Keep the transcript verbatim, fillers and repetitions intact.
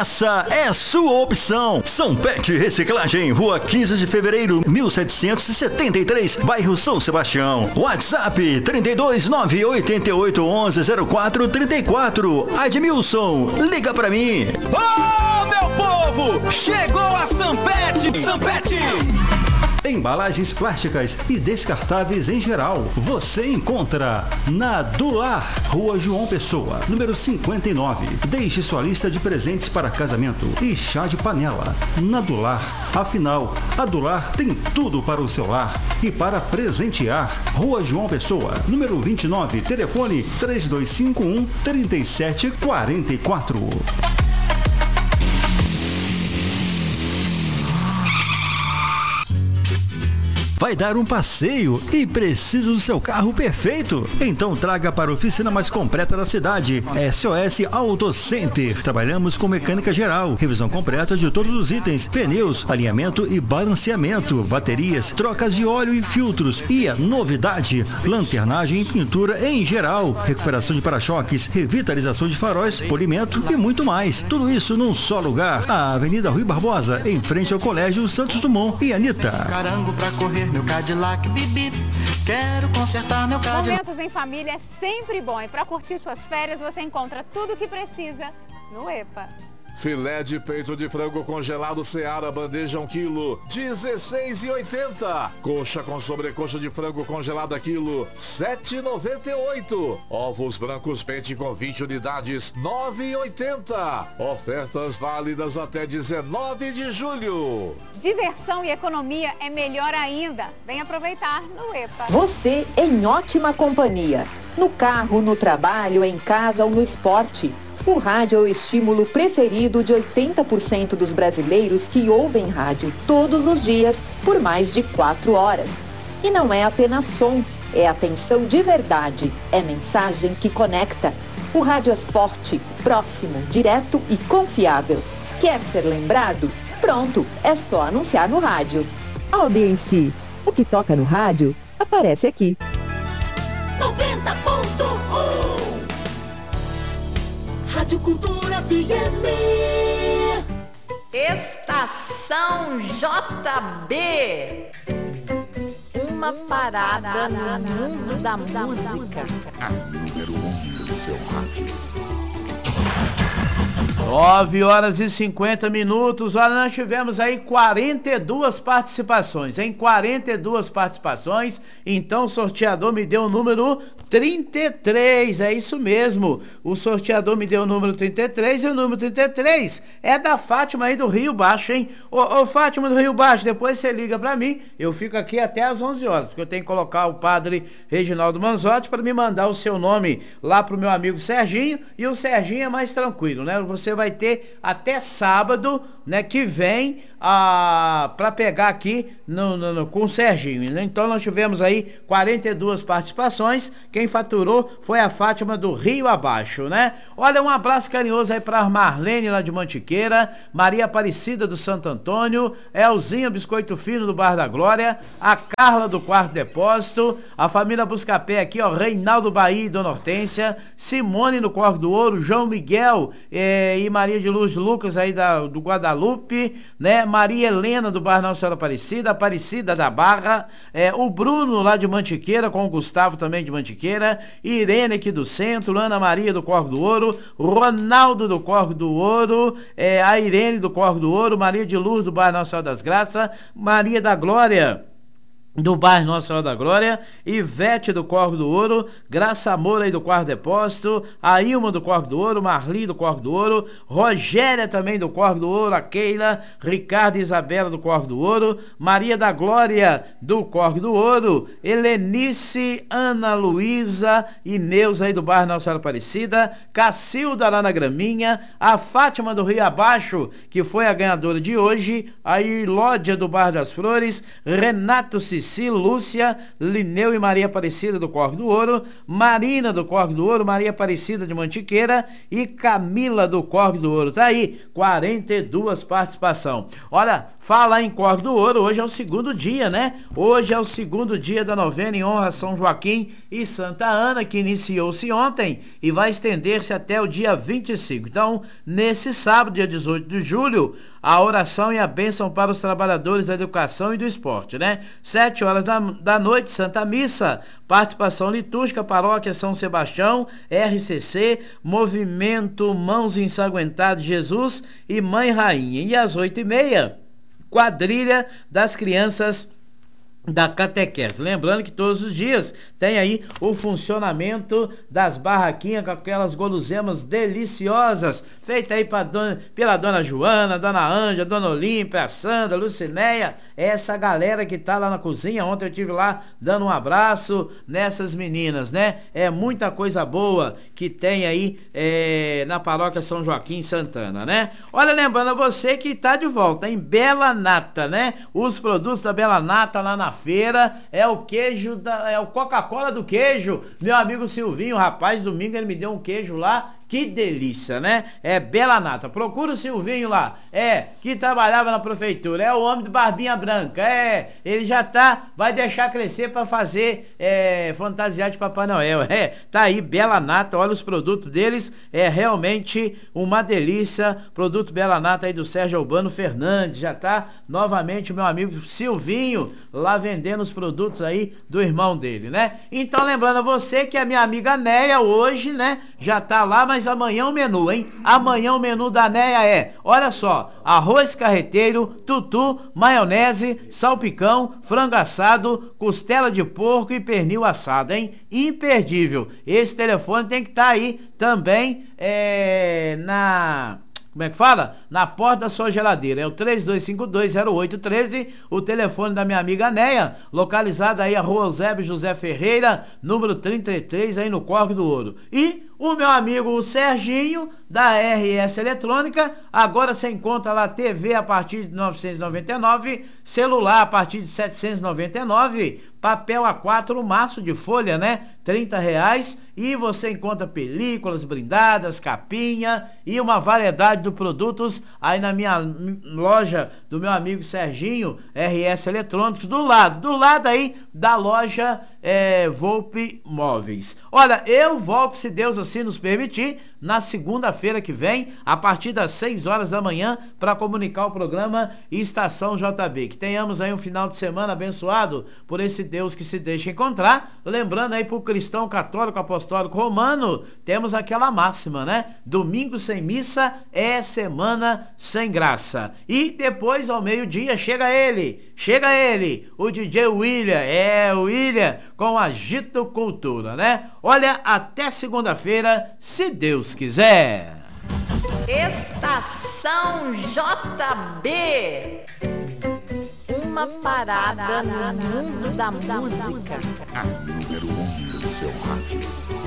essa é sua opção. Sanpet Reciclagem, Rua quinze de Fevereiro, mil setecentos e setenta e três, bairro São Sebastião. WhatsApp trinta e dois, nove oito oito, onze, zero quatro, trinta e quatro. Admilson, liga pra mim. Ô, oh, meu povo, chegou a Sanpet. Sanpet. Embalagens plásticas e descartáveis em geral, você encontra na Dular, Rua João Pessoa, número cinquenta e nove. Deixe sua lista de presentes para casamento e chá de panela. Na Dular, afinal, a Dular tem tudo para o seu lar e para presentear. Rua João Pessoa, número vinte e nove, telefone três dois cinco um, três sete quatro quatro. Vai dar um passeio e precisa do seu carro perfeito? Então traga para a oficina mais completa da cidade, S O S Auto Center. Trabalhamos com mecânica geral, revisão completa de todos os itens, pneus, alinhamento e balanceamento, baterias, trocas de óleo e filtros. E a novidade, lanternagem e pintura em geral, recuperação de para-choques, revitalização de faróis, polimento e muito mais. Tudo isso num só lugar. A Avenida Rui Barbosa, em frente ao Colégio Santos Dumont e Anitta. Carango pra correr meu Cadillac, bibi, quero consertar meu Cadillac. Momentos em família é sempre bom e para curtir suas férias você encontra tudo o que precisa no EPA. Filé de peito de frango congelado Seara, bandeja um quilo, dezesseis e oitenta. Coxa com sobrecoxa de frango congelada quilo, sete e noventa e oito. Ovos brancos pente com vinte unidades, nove e oitenta. Ofertas válidas até dezenove de julho. Diversão e economia é melhor ainda. Vem aproveitar no EPA. Você em ótima companhia. No carro, no trabalho, em casa ou no esporte. O rádio é o estímulo preferido de oitenta por cento dos brasileiros que ouvem rádio todos os dias por mais de quatro horas. E não é apenas som, é atenção de verdade, é mensagem que conecta. O rádio é forte, próximo, direto e confiável. Quer ser lembrado? Pronto, é só anunciar no rádio. Audiência, o que toca no rádio aparece aqui. noventa ponto um Rádio Cultura F M. Estação J B. Uma parada no mundo da música. A número um do seu rádio. nove horas e cinquenta minutos. Olha, nós tivemos aí quarenta e duas participações. Em quarenta e duas participações, então o sorteador me deu o número trinta e três. É isso mesmo. O sorteador me deu o número trinta e três e o número trinta e três é da Fátima aí do Rio Baixo, hein? Ô, ô Fátima do Rio Baixo, depois você liga pra mim. Eu fico aqui até às onze horas, porque eu tenho que colocar o padre Reginaldo Manzotti para me mandar o seu nome lá pro meu amigo Serginho. E o Serginho é mais tranquilo, né? Você vai ter até sábado, né, que vem a para pegar aqui no, no, no, com o Serginho, né? Então nós tivemos aí quarenta e duas participações. Quem faturou foi a Fátima do Rio Abaixo, né? Olha, um abraço carinhoso aí para Marlene lá de Mantiqueira, Maria Aparecida do Santo Antônio, Elzinha Biscoito Fino do Bar da Glória, a Carla do Quarto Depósito, a família Buscapé aqui, ó, Reinaldo Bahia e Dona Hortência, Simone no Corvo do Ouro, João Miguel eh, e Maria de Luz Lucas aí da, do Guadalupe, né? Maria Helena do Bar Nossa Senhora Aparecida, Aparecida da Barra, é, o Bruno lá de Mantiqueira, com o Gustavo também de Mantiqueira, Irene aqui do Centro, Ana Maria do Corvo do Ouro, Ronaldo do Corvo do Ouro, é, a Irene do Corvo do Ouro, Maria de Luz do Bar Nossa Senhora das Graças, Maria da Glória do bairro Nossa Senhora da Glória, Ivete do Corvo do Ouro, Graça Moura aí do Quarto Depósito, a Ilma do Corvo do Ouro, Marli do Corvo do Ouro, Rogéria também do Corvo do Ouro, a Keila, Ricardo e Isabela do Corvo do Ouro, Maria da Glória do Corvo do Ouro, Helenice, Ana Luísa e Neuza aí do bairro Nossa Senhora Aparecida, Cacilda lá na Graminha, a Fátima do Rio Abaixo, que foi a ganhadora de hoje, a Ilódia do Bairro das Flores, Renato Cicero Cici, Lúcia, Lineu e Maria Aparecida do Córrego do Ouro, Marina do Córrego do Ouro, Maria Aparecida de Mantiqueira e Camila do Córrego do Ouro. Tá aí, quarenta e duas participação. Olha, falar em Córrego do Ouro, hoje é o segundo dia, né? Hoje é o segundo dia da novena em honra a São Joaquim e Santa Ana, que iniciou-se ontem e vai estender-se até o dia vinte e cinco. Então, nesse sábado, dia dezoito de julho, a oração e a bênção para os trabalhadores da educação e do esporte, né? Sete horas da, da noite, Santa Missa, participação litúrgica, Paróquia São Sebastião, R C C, Movimento Mãos Ensanguentadas de Jesus e Mãe Rainha. E às oito e meia, quadrilha das crianças da catequese. Lembrando que todos os dias tem aí o funcionamento das barraquinhas com aquelas guloseimas deliciosas, feitas aí pra dona, pela dona Joana, dona Ângela, dona Olímpia, a Sandra, a Lucinéia, essa galera que tá lá na cozinha. Ontem eu estive lá dando um abraço nessas meninas, né? É muita coisa boa que tem aí é, na paróquia São Joaquim Santana, né? Olha, lembrando a você que tá de volta em Bela Nata, né? Os produtos da Bela Nata lá na feira, é o queijo, da, é o Coca-Cola do queijo. Meu amigo Silvinho, rapaz, domingo ele me deu um queijo lá, que delícia, né? É Bela Nata. Procura o Silvinho lá, é, que trabalhava na prefeitura, é o homem de barbinha branca, é, ele já tá, vai deixar crescer pra fazer é, fantasiar de Papai Noel, é, tá aí Bela Nata, olha os produtos deles, é realmente uma delícia. Produto Bela Nata aí do Sérgio Albano Fernandes, já tá novamente o meu amigo Silvinho lá vendendo os produtos aí do irmão dele, né? Então lembrando a você que a minha amiga Néia hoje, né, já tá lá, mas amanhã o menu, hein? Amanhã o menu da Néia é, olha só, arroz carreteiro, tutu, maionese, salpicão, frango assado, costela de porco e pernil assado, hein? Imperdível. Esse telefone tem que estar tá aí também é, na... Como é que fala? Na porta da sua geladeira. É o três dois cinco dois zero oito um três, o telefone da minha amiga Néia, localizada aí a rua Eusébio José Ferreira, número trinta e três, aí no Córrego do Ouro. E o meu amigo o Serginho, da R S Eletrônica, agora você encontra lá T V a partir de novecentos e noventa e nove, celular a partir de setecentos e noventa e nove, papel A quatro, maço de folha, né? trinta reais, e você encontra películas brindadas, capinha e uma variedade de produtos aí na minha loja do meu amigo Serginho, R S Eletrônicos, do lado, do lado aí da loja é, Volpe Móveis. Olha, eu volto, se Deus assim nos permitir, na segunda-feira que vem, a partir das seis horas da manhã, para comunicar o programa Estação J B. Que tenhamos aí um final de semana abençoado por esse Deus que se deixa encontrar. Lembrando aí pro cristão católico apostólico romano, temos aquela máxima, né? Domingo sem missa é semana sem graça. E depois, ao meio-dia, chega ele, chega ele, o D J William, é o William, com Agito Cultura, né? Olha, até segunda-feira, se Deus quiser. Estação J B, uma parada no mundo da música. A número um no seu rádio.